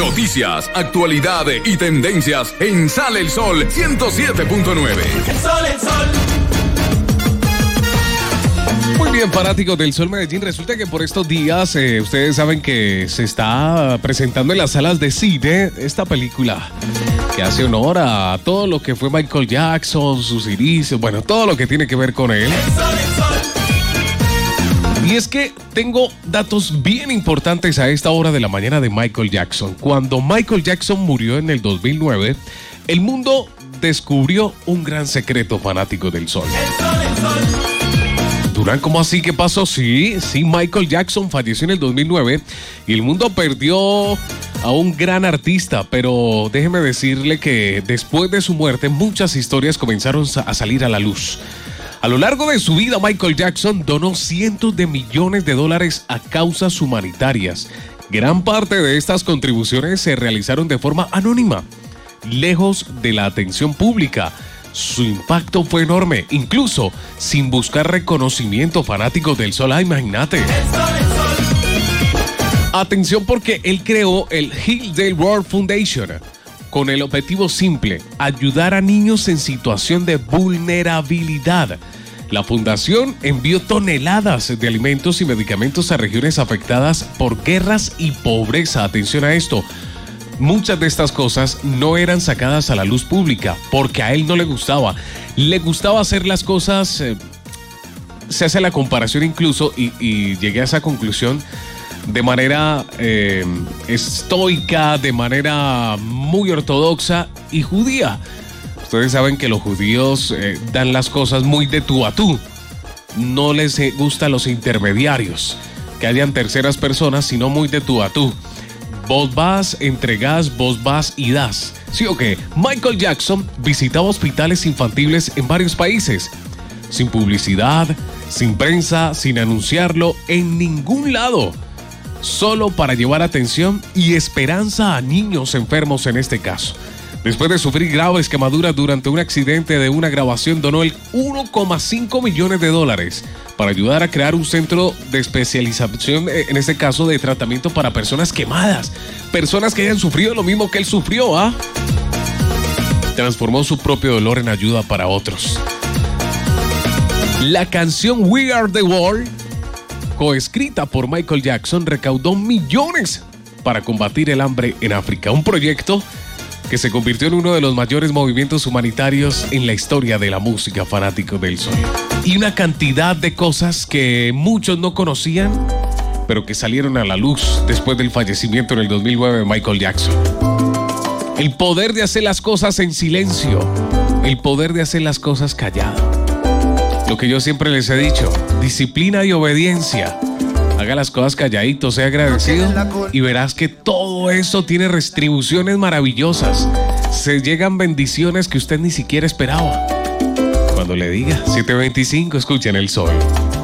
Noticias, actualidad y tendencias en Sale el Sol 107.9. El sol, el sol. Muy bien, fanáticos del Sol Medellín, resulta que por estos días ustedes saben que se está presentando en las salas de cine esta película que hace honor a todo lo que fue Michael Jackson, sus inicios, bueno, todo lo que tiene que ver con él. El sol, el sol. Y es que tengo datos bien importantes a esta hora de la mañana de Michael Jackson. Cuando Michael Jackson murió en el 2009, el mundo descubrió un gran secreto, fanático del Sol. El sol, el sol. Durán, ¿cómo así? ¿Qué pasó? Sí, Michael Jackson falleció en el 2009 y el mundo perdió a un gran artista, pero déjeme decirle que después de su muerte muchas historias comenzaron a salir a la luz. A lo largo de su vida, Michael Jackson donó cientos de millones de dólares a causas humanitarias. Gran parte de estas contribuciones se realizaron de forma anónima, lejos de la atención pública. Su impacto fue enorme, incluso sin buscar reconocimiento, fanáticos del Sol. Imagínate. El sol, el sol. Atención, porque él creó el Hillsdale World Foundation con el objetivo simple: ayudar a niños en situación de vulnerabilidad. La fundación envió toneladas de alimentos y medicamentos a regiones afectadas por guerras y pobreza. Atención a esto. Muchas de estas cosas no eran sacadas a la luz pública porque a él no le gustaba. Le gustaba hacer las cosas, se hace la comparación incluso y llegué a esa conclusión de manera estoica, de manera muy ortodoxa y judía. Ustedes saben que los judíos dan las cosas muy de tú a tú. No les gustan los intermediarios, que hayan terceras personas, sino muy de tú a tú. Vos vas, entregás, vos vas y das. ¿Sí o qué? Michael Jackson visitaba hospitales infantiles en varios países, sin publicidad, sin prensa, sin anunciarlo en ningún lado, solo para llevar atención y esperanza a niños enfermos en este caso. Después de sufrir graves quemaduras durante un accidente de una grabación, donó el 1,5 millones de dólares para ayudar a crear un centro de especialización, en este caso de tratamiento para personas quemadas, personas que hayan sufrido lo mismo que él sufrió, ¿ah? Transformó su propio dolor en ayuda para otros. La canción We Are the World, coescrita por Michael Jackson, recaudó millones para combatir el hambre en África, un proyecto que se convirtió en uno de los mayores movimientos humanitarios en la historia de la música, fanático del Sol. Y una cantidad de cosas que muchos no conocían, pero que salieron a la luz después del fallecimiento en el 2009 de Michael Jackson. El poder de hacer las cosas en silencio, el poder de hacer las cosas callado. Lo que yo siempre les he dicho: disciplina y obediencia. Haga las cosas calladito, sea agradecido y verás que todo eso tiene retribuciones maravillosas. Se llegan bendiciones que usted ni siquiera esperaba. Cuando le diga 7:25, escuchen el Sol.